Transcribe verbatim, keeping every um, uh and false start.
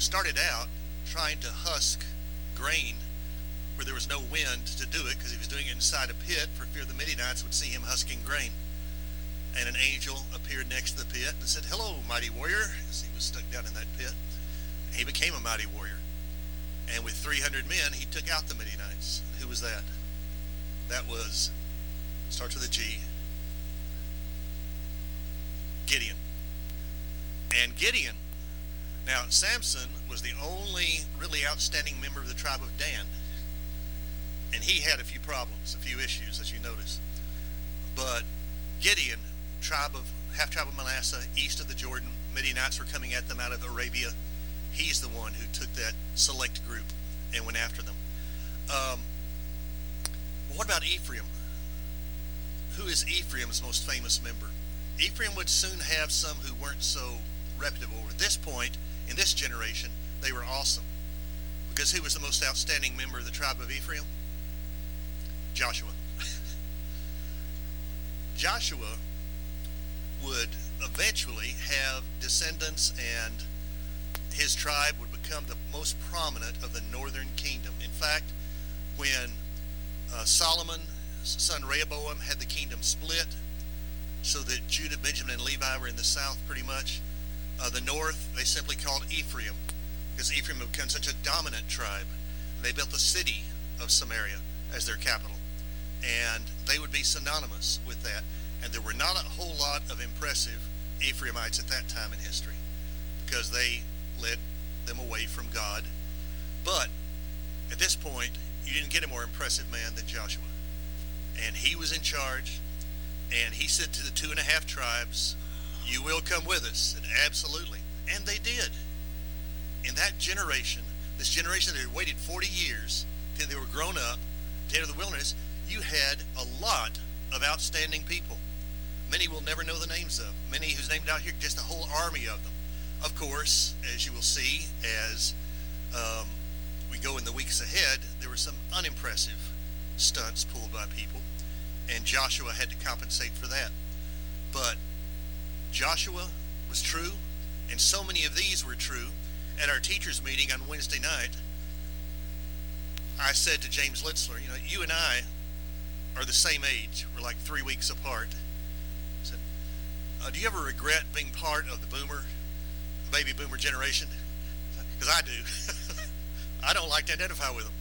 started out trying to husk grain where there was no wind to do it, because he was doing it inside a pit for fear the Midianites would see him husking grain. And an angel appeared next to the pit and said, "Hello, mighty warrior," as he was stuck down in that pit. And he became a mighty warrior. And with three hundred men, he took out the Midianites. And who was that? That was, starts with a G, Gideon. And Gideon, now Samson was the only really outstanding member of the tribe of Dan. And he had a few problems, a few issues, as you notice. But Gideon, tribe of half tribe of Manasseh, east of the Jordan, Midianites were coming at them out of Arabia. He's the one who took that select group and went after them. Um, what about Ephraim? Who is Ephraim's most famous member? Ephraim would soon have some who weren't so reputable. At this point, in this generation, they were awesome. Because who was the most outstanding member of the tribe of Ephraim? Joshua. Joshua would eventually have descendants, and his tribe would become the most prominent of the northern kingdom. In fact, when uh, Solomon's son Rehoboam had the kingdom split so that Judah, Benjamin, and Levi were in the south pretty much, uh, the north they simply called Ephraim, because Ephraim had become such a dominant tribe. They built the city of Samaria as their capital, and they would be synonymous with that. And there were not a whole lot of impressive Ephraimites at that time in history, because they led them away from God. But at this point, you didn't get a more impressive man than Joshua. And he was in charge, and he said to the two and a half tribes, "You will come with us." And absolutely. And they did. In that generation, this generation that had waited forty years till they were grown up to enter the wilderness, you had a lot of outstanding people. Many we'll never know the names of. Many who's named out here, just a whole army of them. Of course, as you will see as um, we go in the weeks ahead, there were some unimpressive stunts pulled by people, and Joshua had to compensate for that. But Joshua was true, and so many of these were true. At our teachers' meeting on Wednesday night, I said to James Litzler, you know, you and I are the same age. We're like three weeks apart. I said, uh, do you ever regret being part of the boomer, baby boomer generation? Because I do. I don't like to identify with them.